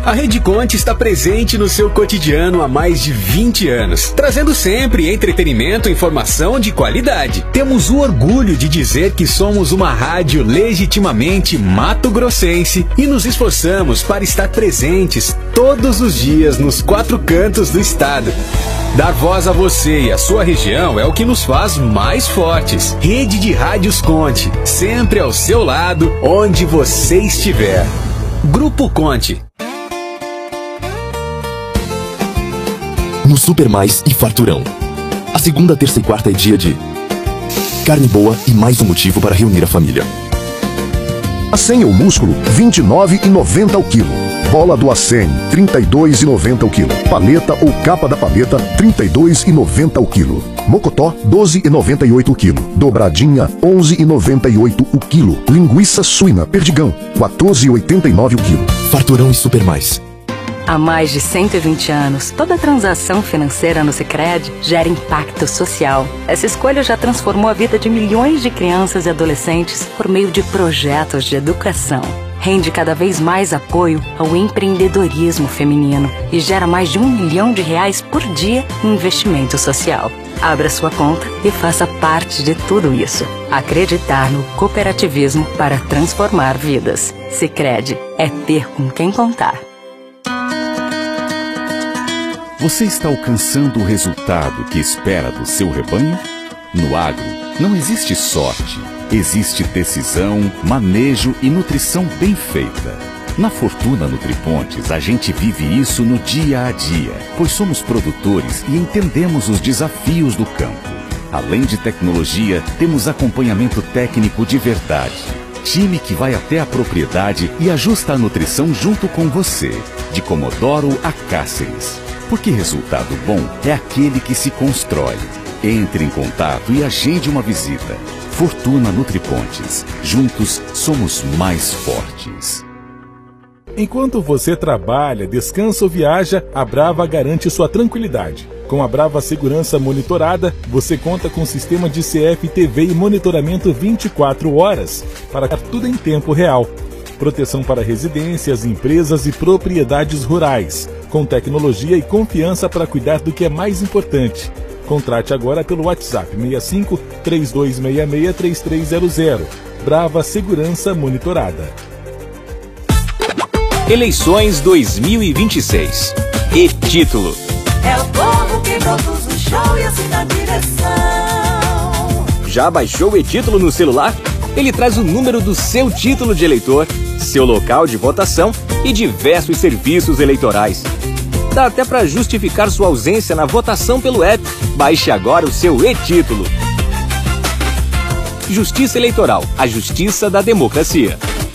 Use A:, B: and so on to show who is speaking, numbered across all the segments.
A: A Rede Conte está presente no seu cotidiano há mais de 20 anos, trazendo sempre entretenimento e informação de qualidade. Temos o orgulho de dizer que somos uma rádio legitimamente mato-grossense e nos esforçamos para estar presentes todos os dias nos 4 cantos do estado. Dar voz a você e a sua região é o que nos faz mais fortes. Rede de Rádios Conte, sempre ao seu lado, onde você estiver. Grupo Conte.
B: No Super Mais e Farturão. A segunda, terça e quarta é dia de carne boa e mais um motivo para reunir a família.
C: Acém ou músculo, R$ 29,90 ao quilo. Bola do Acém, R$ 32,90 ao quilo. Paleta ou capa da paleta, R$ 32,90 ao quilo. Mocotó, R$ 12,98 o quilo. Dobradinha, R$ 11,98 o quilo. Linguiça suína Perdigão, R$ 14,89 o quilo.
B: Farturão e Super Mais.
D: Há mais de 120 anos, toda transação financeira no Sicredi gera impacto social. Essa escolha já transformou a vida de milhões de crianças e adolescentes por meio de projetos de educação. Rende cada vez mais apoio ao empreendedorismo feminino e gera mais de R$ 1 milhão por dia em investimento social. Abra sua conta e faça parte de tudo isso. Acreditar no cooperativismo para transformar vidas. Sicredi é ter com quem contar.
E: Você está alcançando o resultado que espera do seu rebanho? No agro, não existe sorte. Existe decisão, manejo e nutrição bem feita. Na Fortuna Nutripontes, a gente vive isso no dia a dia, pois somos produtores e entendemos os desafios do campo. Além de tecnologia, temos acompanhamento técnico de verdade. Time que vai até a propriedade e ajusta a nutrição junto com você, de Comodoro a Cáceres. Porque resultado bom é aquele que se constrói. Entre em contato e agende uma visita. Fortuna Nutripontes. Juntos somos mais fortes.
F: Enquanto você trabalha, descansa ou viaja, a Brava garante sua tranquilidade. Com a Brava Segurança Monitorada, você conta com sistema de CFTV e monitoramento 24 horas para tudo em tempo real. Proteção para residências, empresas e propriedades rurais, com tecnologia e confiança para cuidar do que é mais importante. Contrate agora pelo WhatsApp 65 3266 3300. Brava Segurança Monitorada.
G: Eleições 2026. E título:
H: é o povo que produz o show e assim na direção.
G: Já baixou o e-título no celular? Ele traz o número do seu título de eleitor, seu local de votação e diversos serviços eleitorais. Dá até para justificar sua ausência na votação pelo app. Baixe agora o seu e-título. Justiça Eleitoral, a justiça da democracia.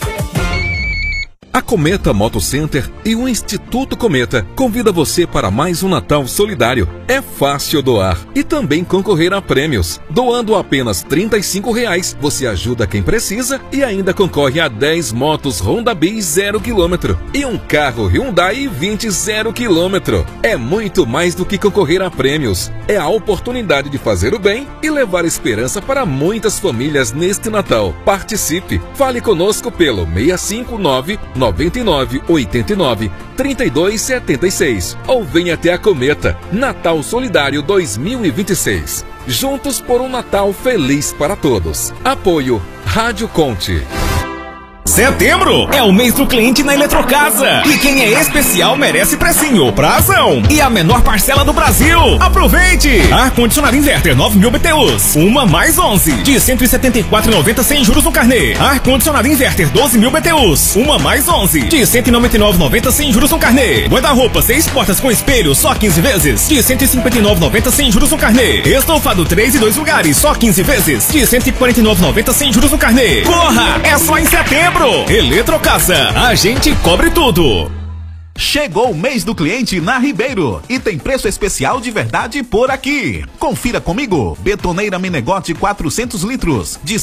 I: A Cometa Moto Center e o Instituto Cometa convida você para mais um Natal solidário. É fácil doar e também concorrer a prêmios. Doando apenas R$ 35, você ajuda quem precisa e ainda concorre a 10 motos Honda Bis 0 km e um carro Hyundai 20 0 km. É muito mais do que concorrer a prêmios. É a oportunidade de fazer o bem e levar esperança para muitas famílias neste Natal. Participe. Fale conosco pelo 659 99 89 32 76 ou venha até a Cometa. Natal Solidário 2026. Juntos por um Natal feliz para todos. Apoio Rádio Conte.
J: Setembro é o mês do cliente na Eletrocasa. E quem é especial merece precinho, prazão. E a menor parcela do Brasil. Aproveite! Ar-condicionado inverter 9.000 BTUs. Uma mais 11. De R$ 174,90 sem juros no carnê. Ar-condicionado inverter 12.000 BTUs. Uma mais 11. De R$ 199,90 sem juros no carnê. Guarda-roupa 6 portas com espelho, só 15 vezes. De R$ 159,90 sem juros no carnê. Estofado 3 e 2 lugares, só 15 vezes. De R$ 149,90 sem juros no carnê. Corra! É só em setembro. Eletrocasa, a gente cobre tudo.
K: Chegou o mês do cliente na Ribeiro e tem preço especial de verdade por aqui. Confira comigo. Betoneira Menegote 400 litros de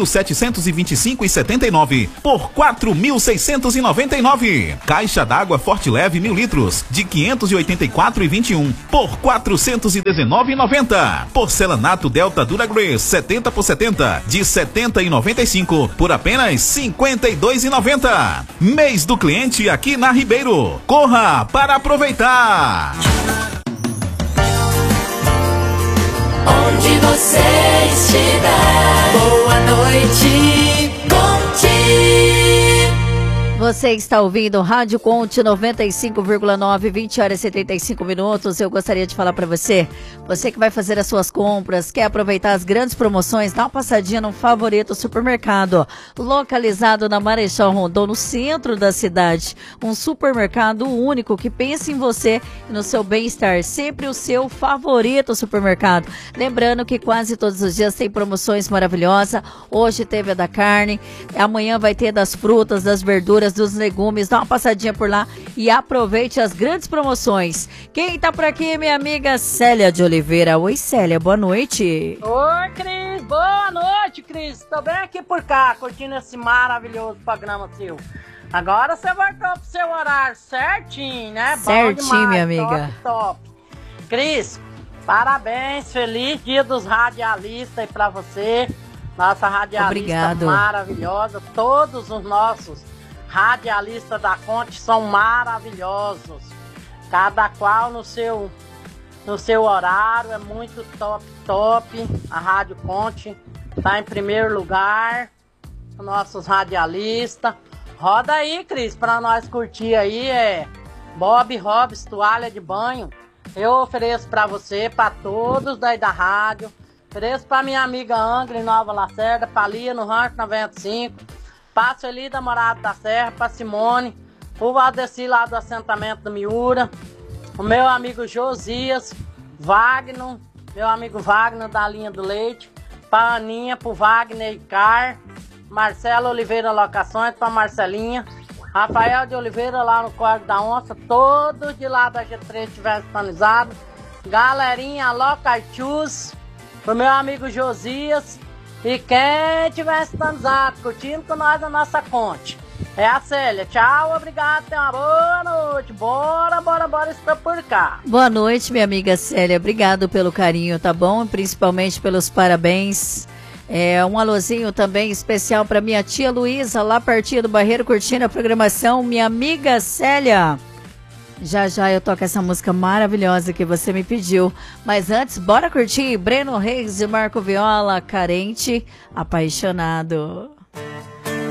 K: 5.725,79 por 4.699. Caixa d'água Forte Leve 1.000 litros de 584,21 por 419,90. Porcelanato Delta Duragrace 70 por 70 de 70,95 por apenas 52,90. Mês do cliente aqui na Ribeiro. Corra para aproveitar!
H: Onde você estiver, boa noite, Conte.
L: Você está ouvindo Rádio Conte 95,9, 20 horas e 75 minutos. Eu gostaria de falar para você que vai fazer as suas compras, quer aproveitar as grandes promoções, dá uma passadinha no Favorito Supermercado, localizado na Marechal Rondon, no centro da cidade. Um supermercado único que pensa em você e no seu bem-estar, sempre o seu Favorito Supermercado. Lembrando que quase todos os dias tem promoções maravilhosas. Hoje teve a da carne, amanhã vai ter das frutas, das verduras, dos legumes. Dá uma passadinha por lá e aproveite as grandes promoções. Quem tá por aqui, minha amiga Célia de Oliveira. Oi, Célia, boa noite.
M: Oi, Cris, boa noite, Cris. Tô bem aqui por cá, curtindo esse maravilhoso programa seu. Agora você voltou pro seu horário certinho, né?
L: Certinho,
M: bom demais,
L: minha amiga.
M: Top. Cris, parabéns, feliz dia dos radialistas aí pra você. Nossa radialista maravilhosa. Todos os nossos radialistas da Conte são maravilhosos. Cada qual no seu horário, é muito top. A Rádio Conte tá em primeiro lugar. Nossos radialistas. Roda aí, Cris, pra nós curtir aí. Bob Hobbs, toalha de banho. Eu ofereço pra você, pra todos daí da rádio. Ofereço pra minha amiga Angra em Nova Lacerda, pra Lia no Rancho 95. Passo ali da Morada da Serra, pra Simone, o Valdeci lá do assentamento do Miura, o meu amigo Josias, Wagner, meu amigo Wagner da linha do leite, pra Aninha, pro Wagner e Car, Marcelo Oliveira Locações, pra Marcelinha, Rafael de Oliveira lá no Córrego da Onça, todos de lá da G3 estiverem sintonizados, galerinha Locaitus, pro meu amigo Josias. E quem tiver sintonizado, curtindo com nós a nossa Conte, é a Célia. Tchau, obrigado, tenha uma boa noite. Bora, estou por cá.
L: Boa noite, minha amiga Célia. Obrigado pelo carinho, tá bom? Principalmente pelos parabéns. Um alôzinho também especial para minha tia Luísa, lá pertinho do Barreiro, curtindo a programação. Minha amiga Célia. Já eu toco essa música maravilhosa que você me pediu. Mas antes, bora curtir Breno Reis e Marco Viola, Carente, Apaixonado.